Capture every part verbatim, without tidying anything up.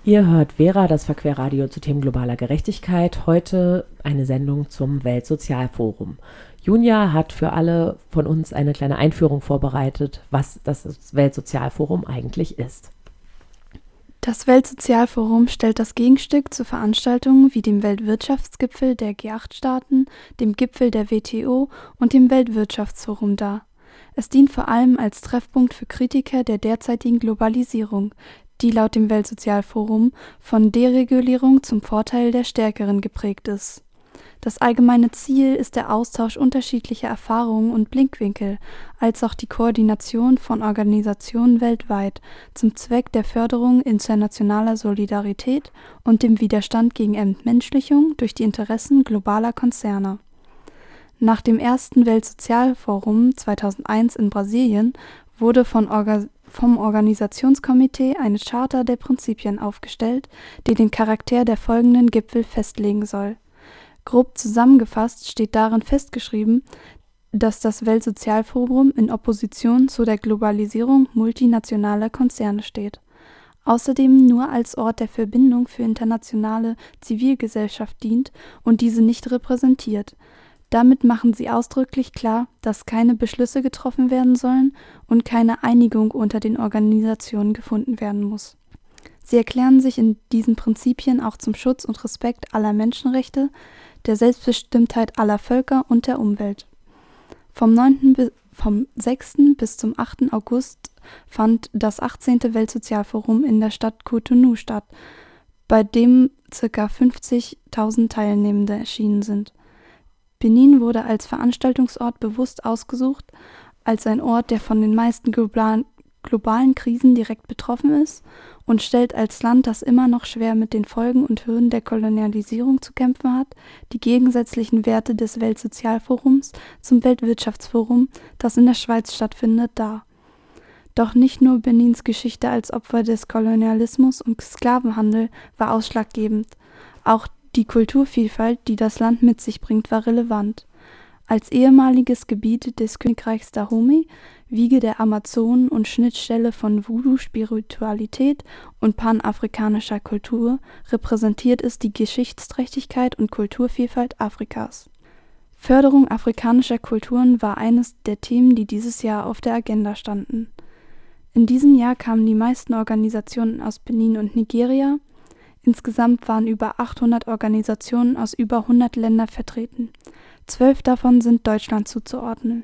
Ihr hört Vera, das Verquerradio zu Themen globaler Gerechtigkeit. Heute eine Sendung zum Weltsozialforum. Junia hat für alle von uns eine kleine Einführung vorbereitet, was das Weltsozialforum eigentlich ist. Das Weltsozialforum stellt das Gegenstück zu Veranstaltungen wie dem Weltwirtschaftsgipfel der G acht Staaten, dem Gipfel der W T O und dem Weltwirtschaftsforum dar. Es dient vor allem als Treffpunkt für Kritiker der derzeitigen Globalisierung, die laut dem Weltsozialforum von Deregulierung zum Vorteil der Stärkeren geprägt ist. Das allgemeine Ziel ist der Austausch unterschiedlicher Erfahrungen und Blickwinkel, als auch die Koordination von Organisationen weltweit zum Zweck der Förderung internationaler Solidarität und dem Widerstand gegen Entmenschlichung durch die Interessen globaler Konzerne. Nach dem ersten Weltsozialforum zweitausendeins in Brasilien wurde von Orga- vom Organisationskomitee eine Charta der Prinzipien aufgestellt, die den Charakter der folgenden Gipfel festlegen soll. Grob zusammengefasst steht darin festgeschrieben, dass das Weltsozialforum in Opposition zu der Globalisierung multinationaler Konzerne steht. Außerdem nur als Ort der Verbindung für internationale Zivilgesellschaft dient und diese nicht repräsentiert. Damit machen sie ausdrücklich klar, dass keine Beschlüsse getroffen werden sollen und keine Einigung unter den Organisationen gefunden werden muss. Sie erklären sich in diesen Prinzipien auch zum Schutz und Respekt aller Menschenrechte, der Selbstbestimmtheit aller Völker und der Umwelt. Vom, neunten Bi- vom sechsten bis zum achten August fand das achtzehnte Weltsozialforum in der Stadt Cotonou statt, bei dem ca. fünfzigtausend Teilnehmende erschienen sind. Benin wurde als Veranstaltungsort bewusst ausgesucht, als ein Ort, der von den meisten globalen, globalen Krisen direkt betroffen ist und stellt als Land, das immer noch schwer mit den Folgen und Hürden der Kolonialisierung zu kämpfen hat, die gegensätzlichen Werte des Weltsozialforums zum Weltwirtschaftsforum, das in der Schweiz stattfindet, dar. Doch nicht nur Benins Geschichte als Opfer des Kolonialismus und Sklavenhandel war ausschlaggebend, auch die Kulturvielfalt, die das Land mit sich bringt, war relevant. Als ehemaliges Gebiet des Königreichs Dahomey, Wiege der Amazonen und Schnittstelle von Voodoo-Spiritualität und panafrikanischer Kultur, repräsentiert es die Geschichtsträchtigkeit und Kulturvielfalt Afrikas. Förderung afrikanischer Kulturen war eines der Themen, die dieses Jahr auf der Agenda standen. In diesem Jahr kamen die meisten Organisationen aus Benin und Nigeria. Insgesamt waren über achthundert Organisationen aus über hundert Ländern vertreten. Zwölf davon sind Deutschland zuzuordnen.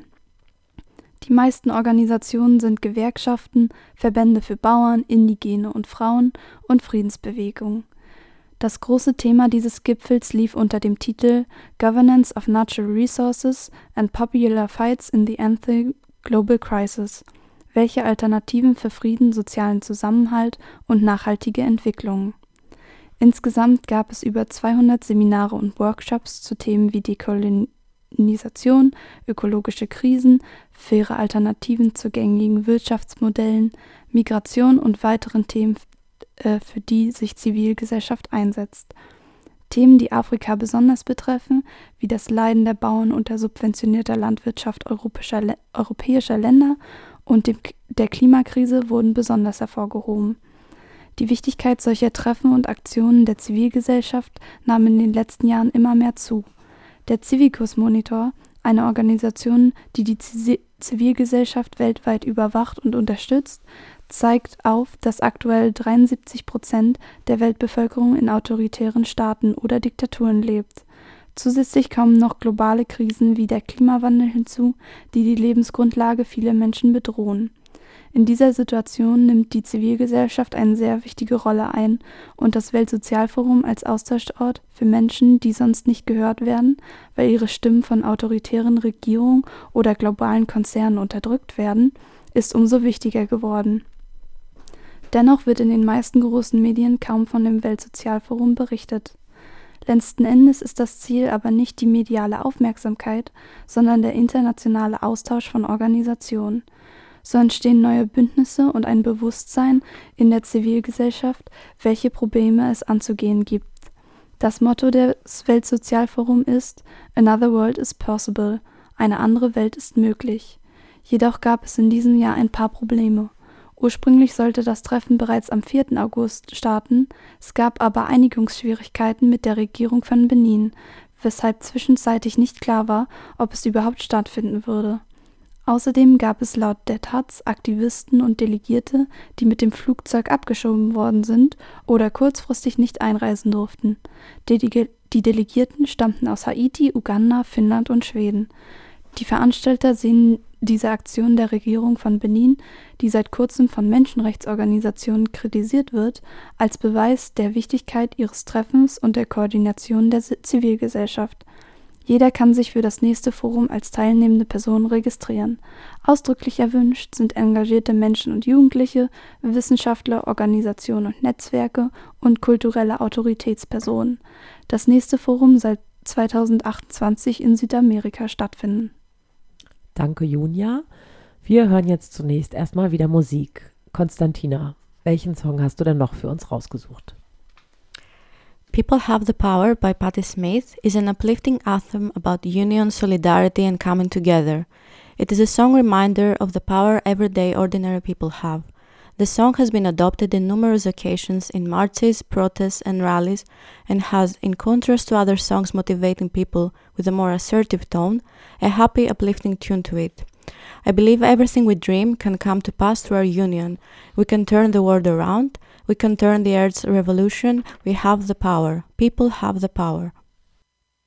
Die meisten Organisationen sind Gewerkschaften, Verbände für Bauern, Indigene und Frauen und Friedensbewegungen. Das große Thema dieses Gipfels lief unter dem Titel Governance of Natural Resources and Popular Fights in the Anti-Global Crisis. Welche Alternativen für Frieden, sozialen Zusammenhalt und nachhaltige Entwicklung? Insgesamt gab es über zweihundert Seminare und Workshops zu Themen wie Dekolonisation, ökologische Krisen, faire Alternativen zu gängigen Wirtschaftsmodellen, Migration und weiteren Themen, äh, für die sich Zivilgesellschaft einsetzt. Themen, die Afrika besonders betreffen, wie das Leiden der Bauern unter subventionierter Landwirtschaft europäischer, Le- europäischer Länder und dem, der Klimakrise, wurden besonders hervorgehoben. Die Wichtigkeit solcher Treffen und Aktionen der Zivilgesellschaft nahm in den letzten Jahren immer mehr zu. Der Civicus Monitor, eine Organisation, die die Zivilgesellschaft weltweit überwacht und unterstützt, zeigt auf, dass aktuell dreiundsiebzig Prozent der Weltbevölkerung in autoritären Staaten oder Diktaturen lebt. Zusätzlich kommen noch globale Krisen wie der Klimawandel hinzu, die die Lebensgrundlage vieler Menschen bedrohen. In dieser Situation nimmt die Zivilgesellschaft eine sehr wichtige Rolle ein und das Weltsozialforum als Austauschort für Menschen, die sonst nicht gehört werden, weil ihre Stimmen von autoritären Regierungen oder globalen Konzernen unterdrückt werden, ist umso wichtiger geworden. Dennoch wird in den meisten großen Medien kaum von dem Weltsozialforum berichtet. Letzten Endes ist das Ziel aber nicht die mediale Aufmerksamkeit, sondern der internationale Austausch von Organisationen. So entstehen neue Bündnisse und ein Bewusstsein in der Zivilgesellschaft, welche Probleme es anzugehen gibt. Das Motto des Weltsozialforums ist „Another World is possible“, eine andere Welt ist möglich. Jedoch gab es in diesem Jahr ein paar Probleme. Ursprünglich sollte das Treffen bereits am vierten August starten, es gab aber Einigungsschwierigkeiten mit der Regierung von Benin, weshalb zwischenzeitlich nicht klar war, ob es überhaupt stattfinden würde. Außerdem gab es laut der Taz Aktivisten und Delegierte, die mit dem Flugzeug abgeschoben worden sind oder kurzfristig nicht einreisen durften. Die, die Delegierten stammten aus Haiti, Uganda, Finnland und Schweden. Die Veranstalter sehen diese Aktion der Regierung von Benin, die seit kurzem von Menschenrechtsorganisationen kritisiert wird, als Beweis der Wichtigkeit ihres Treffens und der Koordination der Zivilgesellschaft. Jeder kann sich für das nächste Forum als teilnehmende Person registrieren. Ausdrücklich erwünscht sind engagierte Menschen und Jugendliche, Wissenschaftler, Organisationen und Netzwerke und kulturelle Autoritätspersonen. Das nächste Forum soll zweitausendachtundzwanzig in Südamerika stattfinden. Danke, Junia. Wir hören jetzt zunächst erstmal wieder Musik. Konstantina, welchen Song hast du denn noch für uns rausgesucht? People Have the Power by Patti Smith is an uplifting anthem about union, solidarity and coming together. It is a song reminder of the power everyday ordinary people have. The song has been adopted in numerous occasions in marches, protests and rallies and has, in contrast to other songs motivating people with a more assertive tone, a happy, uplifting tune to it. I believe everything we dream can come to pass through our union. We can turn the world around. We can turn the Earth's revolution. We have the power. People have the power.